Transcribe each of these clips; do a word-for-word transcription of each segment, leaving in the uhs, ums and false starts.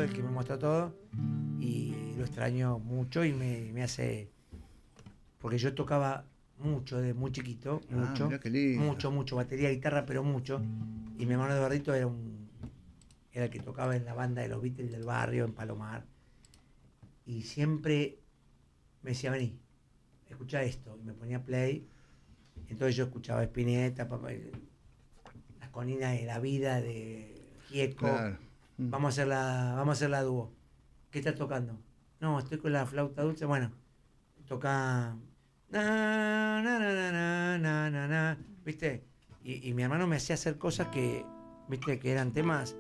todo, el que me mostró todo, y lo extraño mucho y me, me hace... Porque yo tocaba mucho, de muy chiquito, Ah, mucho, mirá qué lindo. mucho, mucho, batería, guitarra, pero mucho, y mi hermano Eduardito era un... era el que tocaba en la banda de los Beatles del barrio, en Palomar, y siempre me decía, vení, escuchá esto, y me ponía play, entonces yo escuchaba Spinetta, papá, Las Colinas de la Vida, de Gieco, Claro. Mm. vamos a hacer la, vamos a hacer la dúo. ¿Qué estás tocando? No, estoy con la flauta dulce, bueno, toca na, na, na, na, na, na, na, ¿viste? Y, y mi hermano me hacía hacer cosas que, ¿viste? Que eran temas.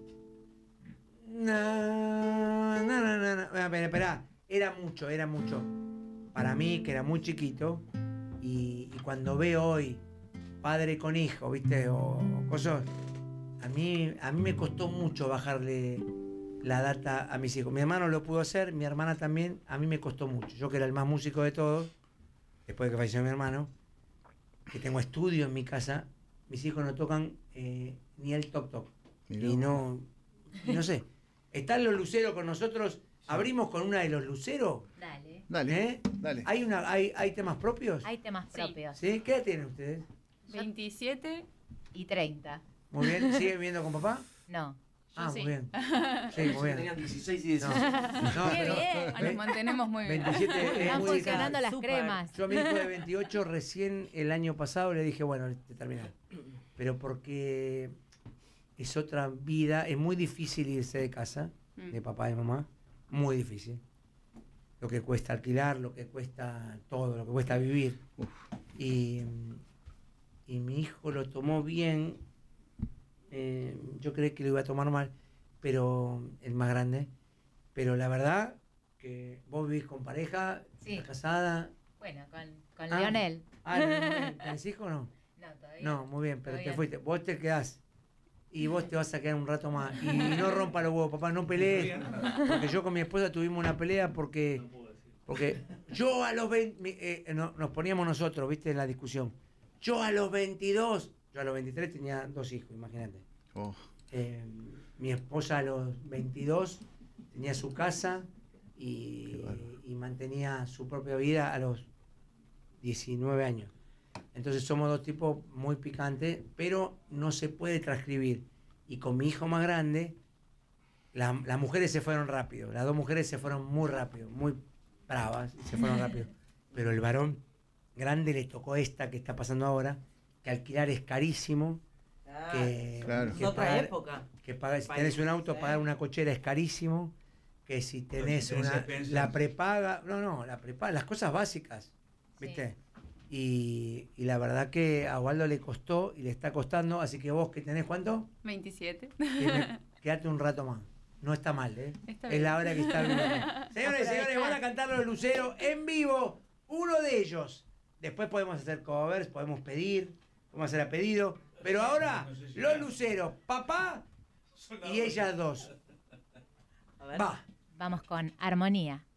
Na, na, na, na, na. Espera, espera, era mucho, era mucho. Para mí, que era muy chiquito, y, y cuando veo hoy padre con hijo, ¿viste? O, o cosas, a mí, a mí me costó mucho bajarle la data a mis hijos. Mi hermano lo pudo hacer, mi hermana también, a mí me costó mucho. Yo que era el más músico de todos, después de que falleció mi hermano, que tengo estudio en mi casa, mis hijos no tocan eh, ni el toc toc. Mirá. Y no, y no sé. Están los luceros con nosotros. Abrimos con una de los luceros. Dale. Dale, ¿Eh? dale. ¿Hay, una, hay, ¿Hay temas propios? Hay temas Sí. propios. ¿Sí? ¿Qué edad tienen ustedes? veintisiete. Y treinta. Muy bien. ¿Siguen viviendo con papá? No. Ah, sí. muy bien. Sí, muy bien. Tenían dieciséis y No, diecisiete. no, Qué pero- bien. Ah, nos mantenemos muy bien. veintisiete es Están muy funcionando delicado. las Súper. cremas. Yo a mi hijo de veintiocho recién el año pasado le dije, bueno, te terminar. Pero porque es otra vida, es muy difícil irse de casa, Mm. de papá y mamá, muy difícil. Lo que cuesta alquilar, lo que cuesta todo, lo que cuesta vivir. Uf. Y, y mi hijo lo tomó bien, eh, yo creí que lo iba a tomar mal, pero el más grande. Pero la verdad que vos vivís con pareja, Sí. estás casada. Bueno, con, con Ah. Lionel. Ah, no, ¿tenés hijos o no? No, todavía. No, muy bien, pero Todavía te fuiste. Vos te quedás y vos te vas a quedar un rato más. Y no rompa los huevos, papá, no pelees. Porque yo con mi esposa tuvimos una pelea porque, porque yo a los veinte, mi- eh, no- nos poníamos nosotros, viste, en la discusión. Yo a los veintidós, yo a los veintitrés tenía dos hijos, imagínate. Oh. Eh, mi esposa a los veintidós tenía su casa y, Qué bárbaro. y mantenía su propia vida a los diecinueve años. Entonces somos dos tipos muy picantes, pero no se puede transcribir. Y con mi hijo más grande, la- las mujeres se fueron rápido, las dos mujeres se fueron muy rápido, muy bravas, y se fueron rápido. Pero el varón grande le tocó esta que está pasando ahora, que alquilar es carísimo, que, Claro. que Es otra pagar- época. que pagar- si País, tenés un auto, ¿eh? pagar una cochera es carísimo, que si tenés si tenés una, expensas. la prepaga, no, no, la prepaga, las cosas básicas, ¿viste? Y, y la verdad que a Waldo le costó y le está costando, así que vos que tenés cuánto, veintisiete. que me- quédate un rato más. No está mal, ¿eh? Está es bien. la hora que está bien. Señores y señores, van a cantar los Luceros en vivo, uno de ellos. Después podemos hacer covers, podemos pedir, podemos hacer a pedido, pero ahora No sé si los ya. Luceros, papá y ellas dos. A ver. Va. Vamos con Armonía.